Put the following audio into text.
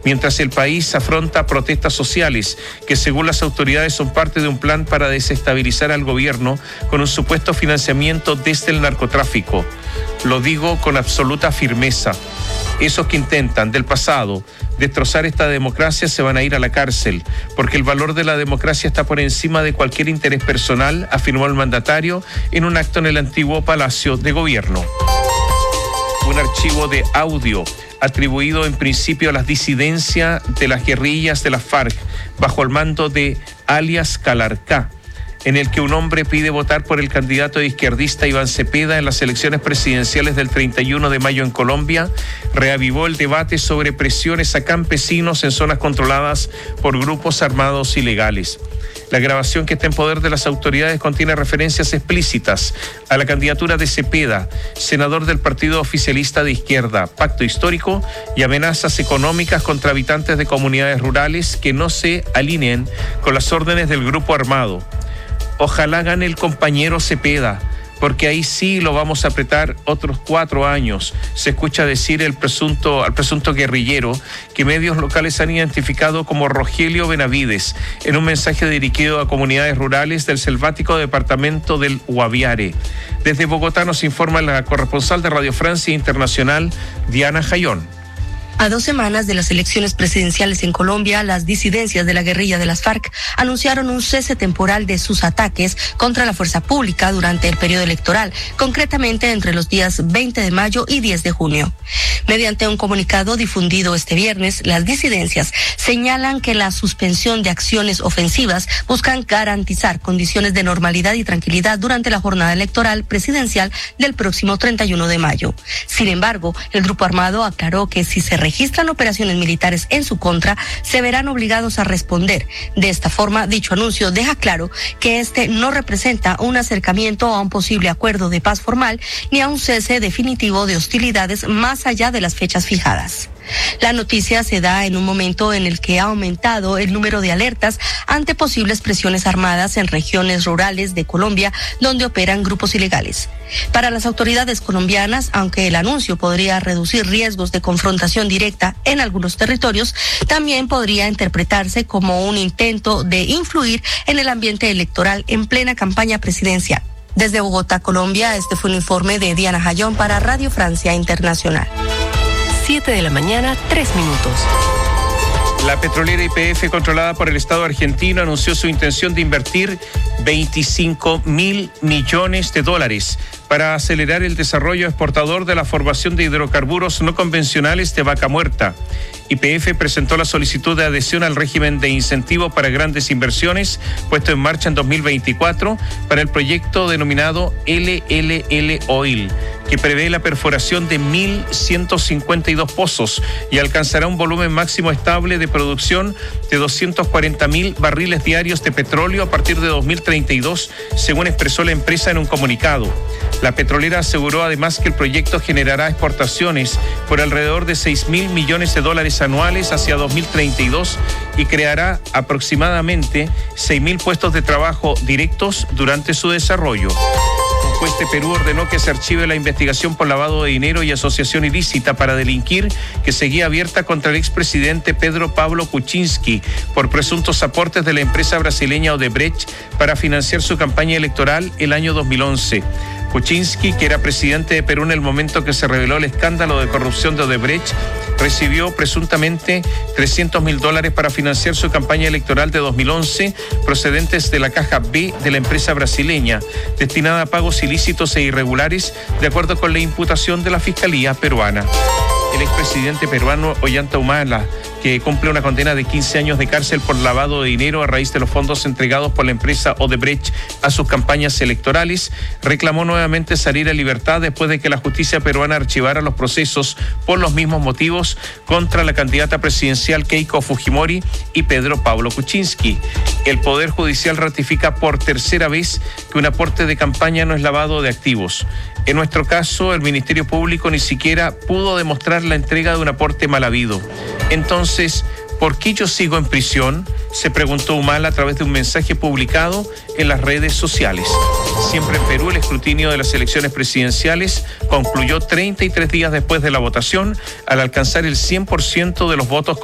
mientras el país afronta protestas sociales que según las autoridades son parte de un plan para desestabilizar al gobierno con un supuesto financiamiento desde el narcotráfico. Lo digo con absoluta firmeza. Esos que intentan del pasado destrozar esta democracia se van a ir a la cárcel, porque el valor de la democracia está por encima de cualquier interés personal, afirmó el mandatario en un acto en el antiguo Palacio de Gobierno. Un archivo de audio atribuido en principio a las disidencias de las guerrillas de las FARC bajo el mando de alias Calarcá, en el que un hombre pide votar por el candidato izquierdista Iván Cepeda en las elecciones presidenciales del 31 de mayo en Colombia, reavivó el debate sobre presiones a campesinos en zonas controladas por grupos armados ilegales. La grabación que está en poder de las autoridades contiene referencias explícitas a la candidatura de Cepeda, senador del partido oficialista de izquierda, Pacto Histórico, y amenazas económicas contra habitantes de comunidades rurales que no se alineen con las órdenes del grupo armado. Ojalá gane el compañero Cepeda, porque ahí sí lo vamos a apretar otros 4 años. Se escucha decir al presunto guerrillero que medios locales han identificado como Rogelio Benavides en un mensaje dirigido a comunidades rurales del selvático departamento del Guaviare. Desde Bogotá nos informa la corresponsal de Radio Francia Internacional, Diana Jayón. A 2 semanas de las elecciones presidenciales en Colombia, las disidencias de la guerrilla de las FARC anunciaron un cese temporal de sus ataques contra la fuerza pública durante el periodo electoral, concretamente entre los días 20 de mayo y 10 de junio. Mediante un comunicado difundido este viernes, las disidencias señalan que la suspensión de acciones ofensivas buscan garantizar condiciones de normalidad y tranquilidad durante la jornada electoral presidencial del próximo 31 de mayo. Sin embargo, el grupo armado aclaró que si se registran operaciones militares en su contra, se verán obligados a responder. De esta forma, dicho anuncio deja claro que este no representa un acercamiento a un posible acuerdo de paz formal ni a un cese definitivo de hostilidades más allá de las fechas fijadas. La noticia se da en un momento en el que ha aumentado el número de alertas ante posibles presiones armadas en regiones rurales de Colombia donde operan grupos ilegales. Para las autoridades colombianas, aunque el anuncio podría reducir riesgos de confrontación directa en algunos territorios, también podría interpretarse como un intento de influir en el ambiente electoral en plena campaña presidencial. Desde Bogotá, Colombia, este fue un informe de Diana Jayón para Radio Francia Internacional. 7 de la mañana, 3 minutos. La petrolera YPF, controlada por el Estado argentino, anunció su intención de invertir $25.000 millones para acelerar el desarrollo exportador de la formación de hidrocarburos no convencionales de Vaca Muerta. YPF presentó la solicitud de adhesión al régimen de incentivo para grandes inversiones puesto en marcha en 2024 para el proyecto denominado LLL Oil, que prevé la perforación de 1.152 pozos y alcanzará un volumen máximo estable de producción de 240.000 barriles diarios de petróleo a partir de 2032, según expresó la empresa en un comunicado. La petrolera aseguró además que el proyecto generará exportaciones por alrededor de $6.000 millones anuales hacia 2032 y creará aproximadamente 6.000 puestos de trabajo directos durante su desarrollo. Un juez de Perú ordenó que se archive la investigación por lavado de dinero y asociación ilícita para delinquir que seguía abierta contra el expresidente Pedro Pablo Kuczynski por presuntos aportes de la empresa brasileña Odebrecht para financiar su campaña electoral el año 2011. Kuczynski, que era presidente de Perú en el momento que se reveló el escándalo de corrupción de Odebrecht, recibió presuntamente $300.000 para financiar su campaña electoral de 2011 procedentes de la caja B de la empresa brasileña, destinada a pagos ilícitos e irregulares, de acuerdo con la imputación de la Fiscalía peruana. El expresidente peruano Ollanta Humala, que cumple una condena de 15 años de cárcel por lavado de dinero a raíz de los fondos entregados por la empresa Odebrecht a sus campañas electorales, reclamó nuevamente salir a libertad después de que la justicia peruana archivara los procesos por los mismos motivos contra la candidata presidencial Keiko Fujimori y Pedro Pablo Kuczynski. El Poder Judicial ratifica por tercera vez que un aporte de campaña no es lavado de activos. En nuestro caso, el Ministerio Público ni siquiera pudo demostrar la entrega de un aporte mal habido. Entonces, ¿por qué yo sigo en prisión?, se preguntó Humala a través de un mensaje publicado en las redes sociales. Siempre en Perú, el escrutinio de las elecciones presidenciales concluyó 33 días después de la votación, al alcanzar el 100% de los votos